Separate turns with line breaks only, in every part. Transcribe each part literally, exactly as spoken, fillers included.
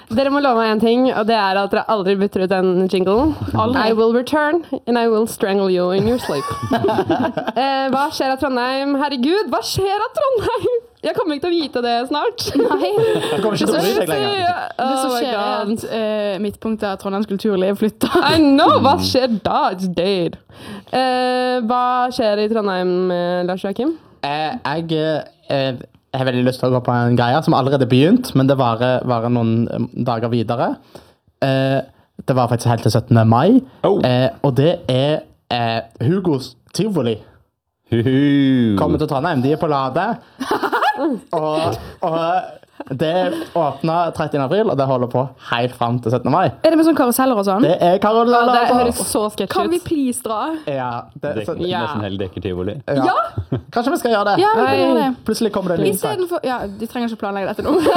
Dere må love meg en ting, og det er at dere aldri bytter ut den jinglen. I will return, and I will strangle you in your sleep. eh, hva skjer av Trondheim? Herregud, hva skjer av Trondheim? Jeg kommer ikke til å vite det snart.
Nei.
Du kommer ikke til å bry deg lenger.
Det som
Oh my
skjer er
God.
at uh, midtpunktet av Trondheims kulturliv flytter.
I know, hva skjer da? It's dead. Eh, hva skjer i Trondheim, eh, Lars Joakim?
Eh, jeg, eh, jeg har veldig lyst til å gå på en greie som allerede begynt, men det varer, varer noen eh, dager videre. Eh, det var faktisk helt til syttende mai,
Oh.
eh, og det er eh, Hugos Tivoli.
Huhu.
Kommer til Trondheim, de er på Lade. og, og det åpner trettiende april, og det holder på helt frem til syttende mai.
Er det med sånne karuseller og sånn?
Det er Karol
Ja, det
Lade.
høres så sketch
Kan vi
ut.
please dra?
Ja, det,
Dek,
så,
Ja.
Nesten helt dekker tivoli.
ja. Kanskje vi skal gjøre det?
Ja, vi kan
Nei.
gjøre det.
Plutselig kommer det en
I
liten sak.
stedet for, ja, de trenger ikke planlegge dette nå.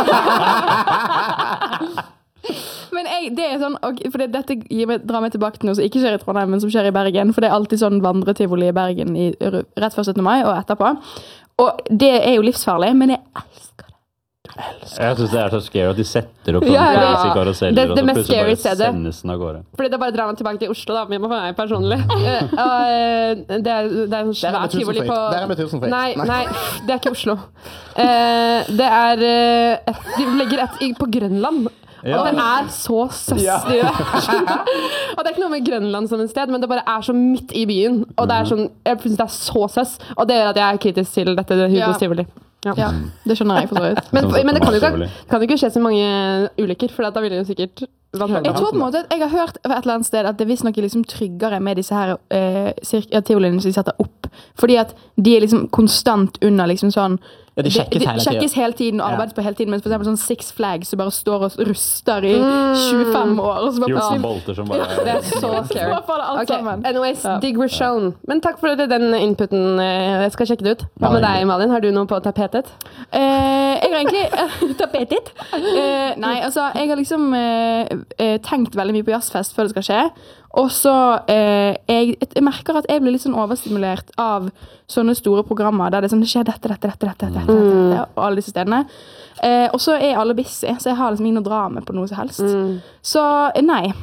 Men jeg, det er sånn, ok, for det, dette gir meg, drar meg tilbake til noe som ikke skjer i Trondheim, men som skjer i Bergen, for det er alltid sånn vandretivoli i Bergen i, rett før syttende mai og etterpå. Og det er jo livsfarlig, men jeg elsker det.
Jeg synes det er så scary at de setter opp sånne
Ja, ja.
crazy karuseller,
Det-
og
det
så
mest
plutselig
scary
bare
stedet.
sendes den av gårde.
Fordi det bare drar meg tilbake til Oslo, da, men for meg personlig. Eh, og, eh, det er, det er en
Der er
svær
vi
tivoli på...
tusenfritt. Der er vi tusenfritt.
Nei, nei, det er ikke Oslo. Eh, det er... eh, et, de legger et i- på Grønland.
Ja.
Og det er så søss
Ja.
de gjør. Og det er ikke noe med Grønland som et sted, men det bare er så midt i byen. Og det er sånn, jeg synes det er så søss. Og det gjør at jeg er kritisk til dette
Ja.
Hugos Tivoli. Ja.
Ja, det skjønner jeg for så vidt.
Men,
Som
men det kan jo ikke,
tivoli.
kan jo ikke skje så mange ulykker, for da ville jo sikkert man hørt
Jeg
om.
tror på en måte at jeg har hørt fra et eller annet sted at det visst nok er liksom tryggere med disse her eh, cirk- ja, tivoliene som de setter opp. Fordi at de er liksom konstant under liksom sånn
Ja, de sjekkes hele tiden.
sjekkes hele tiden og
Ja.
arbeides på hele tiden. Mens for eksempel sånn Six Flags som bare står og ruster i tjuefem år. Og så bare
fjorten
plutselig
bolter som bare...
Det er så scary.
Så faller alt
Ok,
sammen.
anyways,
Ja.
dig was shown. Men takk for den inputen. eh, Jeg skal sjekke det ut. Hva med deg, Malin? Har du noe på tapetet?
Eh, jeg har egentlig Tapetet? Eh, nei, altså, jeg har liksom eh, eh, tenkt veldig mye på jazzfest før det skal skje. Og så eh, jeg, jeg merker at jeg blir litt sånn overstimulert av sånne store programmer der det, er sånn, det skjer dette, dette, dette, dette, dette, dette, dette og alle disse stedene. Eh, og så er alle busy, så jeg har liksom ingen å dra med på noe som helst. Så eh, nei.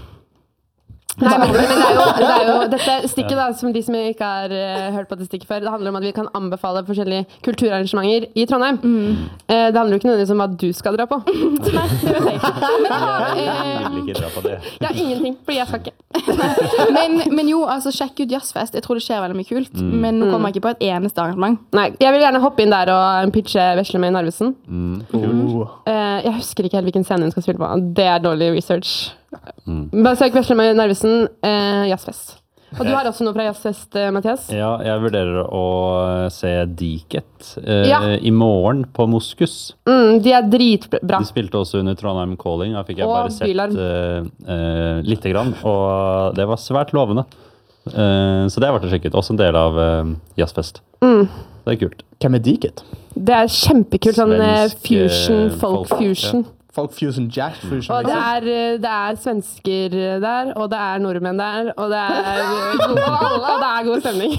Nei, men, men det, er jo, det er jo dette stikket da, som de som ikke har uh, hørt på det stikket før, det handler om at vi kan anbefale forskjellige kulturarrangementer i Trondheim. Eh, det handler jo ikke nødvendigvis om hva du skal dra på.
Nei, det vet jeg ikke. Men jeg har,
Jeg
eh,
vil ikke dra på det.
Ja, ingenting, fordi jeg skal ikke.
men, men jo, altså, sjekk ut jazzfest. Jeg tror det skjer veldig mye kult. Men nå kommer jeg ikke på et eneste arrangement.
Nei, jeg vil gjerne hoppe inn der og pitche Vesle med Narvesen.
Mm.
Oh.
Eh, jeg husker ikke helt hvilken scene hun skal spille på. Det er dårlig research. Bare søk Vesle med Narvesen, eh, jazzfest. Og du har også noe fra jazzfest, eh, Mathias?
Ja, jeg vurderer å se Diket eh,
Ja.
i morgen på Moskus.
Mm, de er dritbra.
De spilte også under Trondheim Calling. Da fikk jeg
Og
bare sett
Bylarm.
uh, uh, lite grann, og det var svært lovende. Eh, så det er verdt å sjekke ut. Også en del av uh, jazzfest. Det er kult.
Hvem er Diket?
Det er kjempekult, sånn eh,
Svensk,
fusion,
eh,
folk
folk,
fusion.
Folk fusion, jazz fusion.
Og det
liksom.
er, eh, det er svensker der, og det er nordmenn der, og det er, eh, god, og det er god stemning.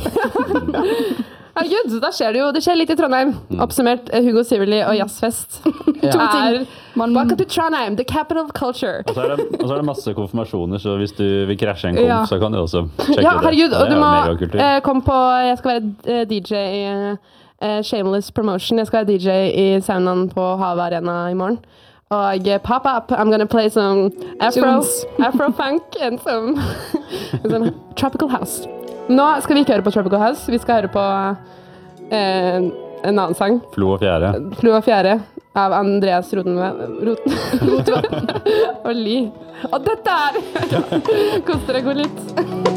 Herregud, da skjer det jo, det skjer litt i Trondheim. Oppsummert, eh, Hugo Tivoli og jazzfest.
Ja.
To ting.
Er,
Man-
welcome to Trondheim, the capital of culture.
Og så er det, og så er det masse konfirmasjoner, så hvis du vil krasje en konf,
Ja.
så kan du også sjekke
Ja,
ut det.
herregud, og
det
du
er jo
må
megakultur.
eh, komme på, jeg skal være eh, D J i eh, Shameless Promotion. Jeg skal være D J i saunaen på Havet Arena i morgen. Og eh, pop up, I'm gonna play some afro,
Tunes.
afro-funk and some, some tropical house. Nå skal vi ikke høre på tropical house, vi skal høre på eh, en annen sang.
Flo og fjære.
Flo og fjære av Andreas Rotenve- Roten- Rotenve og Li. Og dette er Kos dere, gå litt.